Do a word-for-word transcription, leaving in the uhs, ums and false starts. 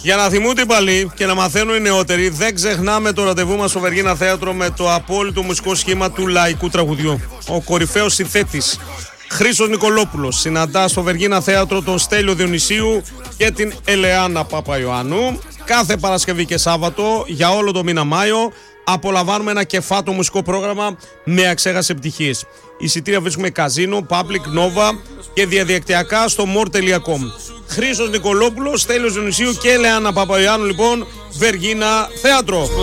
Για να θυμούνται οι παλιοί και να μαθαίνουν οι νεότεροι, δεν ξεχνάμε το ραντεβού μας στο Βεργίνα Θέατρο με το απόλυτο μουσικό σχήμα του λαϊκού τραγουδιού. Ο κορυφαίος συνθέτης Χρήστος Νικολόπουλος συναντά στο Βεργίνα Θέατρο τον Στέλιο Διονυσίου και την Ελεάνα Παπαϊωάννου. Κάθε Παρασκευή και Σάββατο για όλο το μήνα Μάιο απολαμβάνουμε ένα κεφάτο μουσικό πρόγραμμα με αξέχαστες επιτυχίες. Εισιτήρια βρίσκουμε καζίνο, Public, Nova και διαδικτυακά στο more τελεία com. Χρήστος Νικολόπουλος, Στέλιος Διονυσίου και Ελεάνα Παπαϊωάννου, λοιπόν, Βεργίνα Θέατρο.